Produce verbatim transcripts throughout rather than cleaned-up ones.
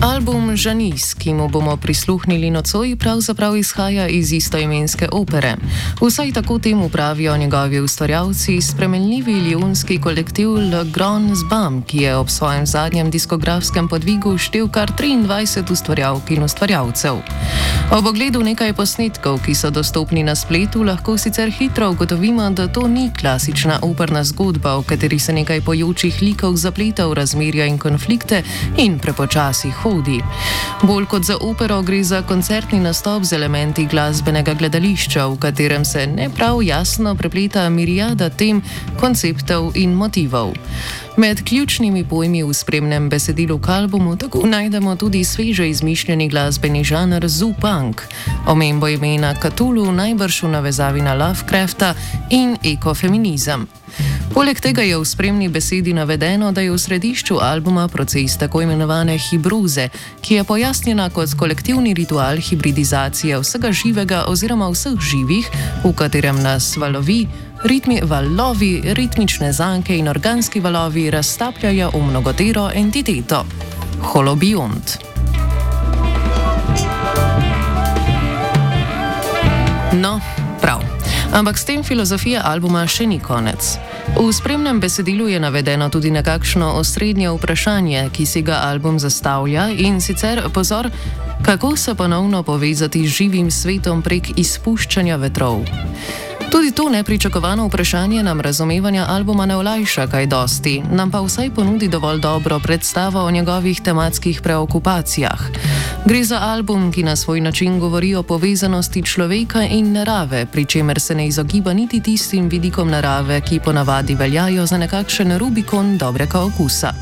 Album Žanis, ki mu bomo prisluhnili nocoj, pravzaprav izhaja iz istoimenske opere. Vsaj tako temu pravijo njegovi ustvarjalci, spremenljivi lionski kolektiv Le Grand Zbam, ki je ob svojem zadnjem diskografskem podvigu štel kar triindvajset ustvarjalk in ustvarjalcev. Ob ogledu nekaj posnetkov, ki so dostopni na spletu, lahko sicer hitro ugotovimo, da to ni klasična operna zgodba, v kateri se nekaj pojočih likov zapleta v razmerja in konflikte in prepočasi hodi. Bolj kot za opero gre za koncertni nastop z elementi glasbenega gledališča, v katerem se ne prav jasno prepleta miriada tem, konceptov in motivov. Med ključnimi pojmi v spremnem besedilu k albumu tako najdemo tudi sveže izmišljeni glasbeni žanr zoo-punk, omembo imena Cthulhu najbrž v navezavi na Lovecrafta in ekofeminizem. Poleg tega je v spremni besedi navedeno, da je v središču albuma proces tako imenovane hibruze, ki je pojasnjena kot kolektivni ritual hibridizacije vsega živega oziroma vseh živih, v katerem nas valovi, ritmi valovi, ritmične zanke in organski valovi razstapljajo v mnogotero entiteto. Holobiont. No, prav. Ampak s tem filozofija albuma še ni konec. V spremnem besedilu je navedeno tudi nekakšno osrednje vprašanje, ki si ga album zastavlja, in sicer, pozor, kako se ponovno povezati z živim svetom prek izpuščanja vetrov. Tudi to nepričakovano vprašanje nam razumevanja albuma ne olajša kaj dosti, nam pa vsaj ponudi dovolj dobro predstavo o njegovih tematskih preokupacijah. Gre za album, ki na svoj način govori o povezanosti človeka in narave, pri čemer se ne izogiba niti tistim vidikom narave, ki ponavadi veljajo za nekakšen Rubikon dobrega okusa.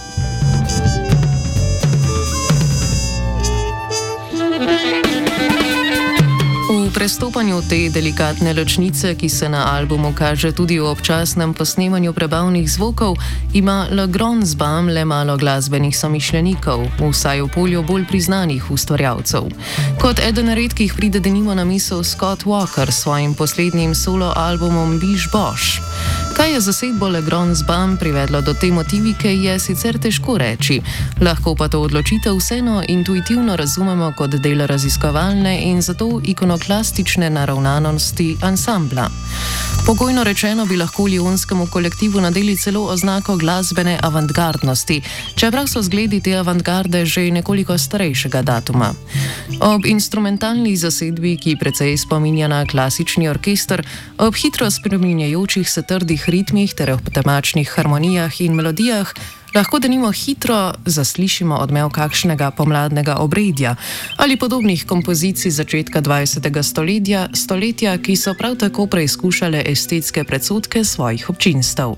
V prestopanju te delikatne ločnice, ki se na albumu kaže tudi v občasnem posnemanju prebavnih zvokov, ima Le Grand Zbam le malo glasbenih somišljenikov, vsaj v polju bolj priznanih ustvarjalcev. Kot eden redkih pride denimo na misel Scott Walker s svojim poslednjim solo albumom Bish Bosh. Kaj je zasedbo Le Grand Zbam privedlo do te motivike, je sicer težko reči, lahko pa to odločitev vseeno intuitivno razumemo kot del raziskovalne in zato ikonoklastične naravnanosti ansambla. Pogojno rečeno bi lahko lionskemu kolektivu nadeli celo oznako glasbene avantgardnosti, čeprav so zgledi te avantgarde že nekoliko starejšega datuma. Ob instrumentalni zasedbi, ki precej spominja na klasični orkester, ob hitro spreminjajočih se trdih ritmih ter ob temačnih harmonijah in melodijah, lahko denimo hitro zaslišimo odmev kakšnega pomladnega obredja ali podobnih kompozicij začetka dvajsetega stoletja, stoletja, ki so prav tako preizkušale estetske predsodke svojih občinstev.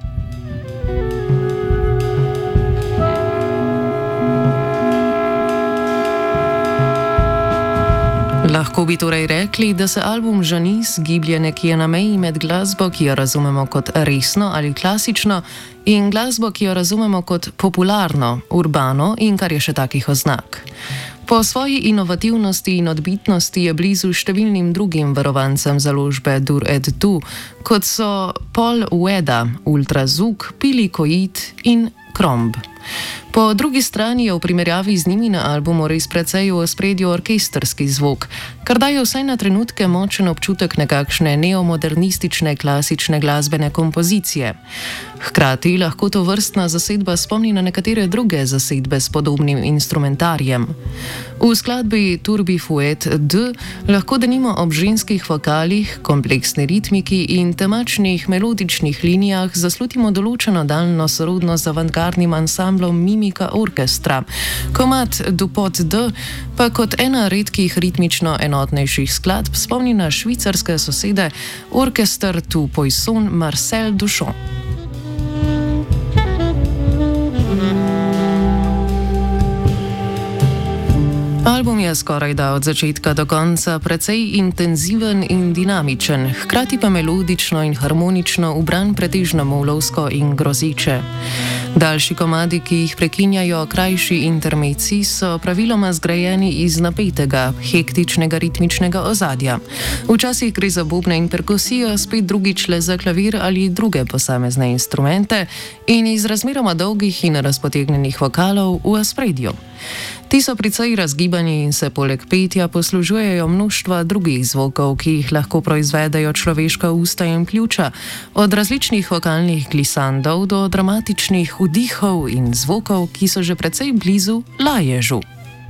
Lahko bi torej rekli, da se album Žanis giblje nekje na meji med glasbo, ki jo razumemo kot resno ali klasično, in glasbo, ki jo razumemo kot popularno, urbano in kar je še takih oznak. Po svoji inovativnosti in odbitnosti je blizu številnim drugim varovancem založbe Dur et Du, kot so Paul Weda, Ultrazvuk, Pili Koit in Kromb. Po drugi strani je v primerjavi z njimi na albumu res precej v ospredju orkestrski zvok, kar daje vsaj na trenutke močen občutek nekakšne neomodernistične klasične glasbene kompozicije. Hkrati lahko to vrstna zasedba spomni na nekatere druge zasedbe s podobnim instrumentarjem. V skladbi Turbi Fouet D lahko denimo ob ženskih vokalih, kompleksni ritmiki in temačnih melodičnih linijah zaslutimo določeno daljno sorodnost z avantgardnim ansamblom Mimika Orkestra. Komad Dupot D pa kot ena redkih ritmično enotnejših skladb spomni na švicarske sosede Orkester tu Poisson Marcel Duchamp. Album je skorajda od začetka do konca precej intenziven in dinamičen, hkrati pa melodično in harmonično ubran pretežno mulovsko in grozeče. Daljši komadi, ki jih prekinjajo krajši intermeci, so praviloma zgrajeni iz napetega, hektičnega ritmičnega ozadja. Včasih gre za bobne in perkusijo, spet drugič le za klavir ali druge posamezne instrumente in iz razmeroma dolgih in razpotegnjenih vokalov v ospredju. Ti so precej razgibani in se poleg petja poslužujejo mnoštva drugih zvokov, ki jih lahko proizvedejo človeška usta in pljuča, od različnih vokalnih glisandov do dramatičnih vdihov in zvokov, ki so že precej blizu laježu.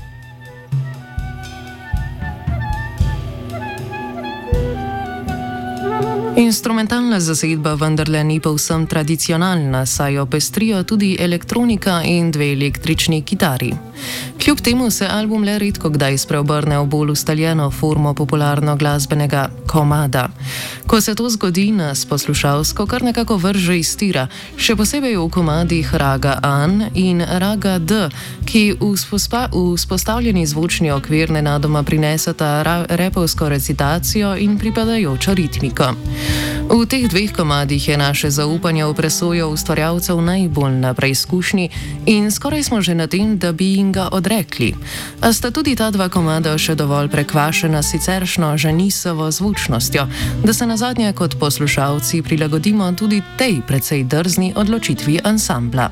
Instrumentalna zasedba vendarle ni povsem tradicionalna, saj jo pestrijo tudi elektronika in dve električni kitari. Kljub temu se album le redko kdaj spreobrne v bolj ustaljeno formo popularno glasbenega komada. Ko se to zgodi, nas poslušalsko kar nekako vrže iz tira, še posebej v komadih Raga An in Raga D, ki v vzpostavljeni zvočni okvir nenadoma prineseta repovsko recitacijo in pripadajočo ritmiko. V teh dveh komadih je naše zaupanje v presojo ustvarjalcev najbolj na preizkušnji in skoraj smo že na tem, da bi jim ga odrekli. A sta tudi ta dva komada še dovolj prekvašena siceršno žanisovo zvučnostjo, da se nazadnje kot poslušalci prilagodimo tudi tej precej drzni odločitvi ansambla.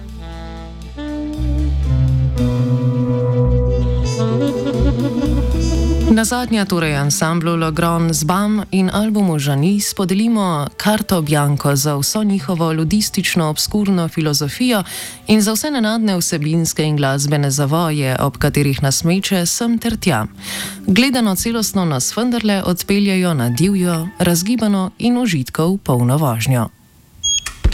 Nazadnje torej ansamblu Le Grand Zbam in albumu Janis podelimo karto bianco za vso njihovo ludistično obskurno filozofijo in za vse nenadne vsebinske in glasbene zavoje, ob katerih nas meče sem ter tja. Gledano celostno nas vendarle odpeljejo na divjo, razgibano in užitkov polno vožnjo.